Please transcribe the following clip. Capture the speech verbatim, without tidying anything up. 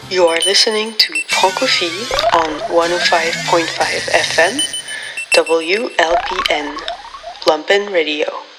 You are listening to Francophi on one oh five point five F M, W L P N, Lumpen Radio.